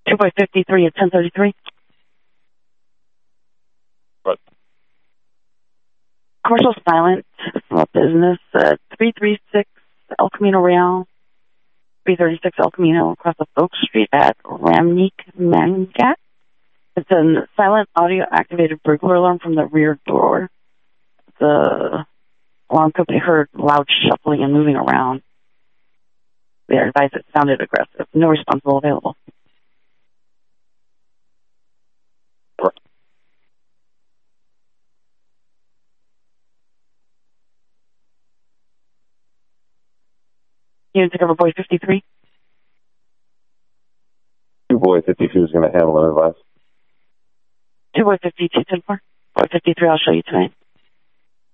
2 by 53 at 1033. What? Commercial silent from a business, 336 El Camino Real, 336 El Camino across the Oak Street at Ramnik Mangat. It's a silent audio-activated burglar alarm from the rear door. The alarm could be heard loud shuffling and moving around. They are advised it sounded aggressive. No responsible available. Unit to cover boy 53. Boy 52 is going to handle an advice. 2 boy 52, 10-4. Boy 53, I'll show you tonight.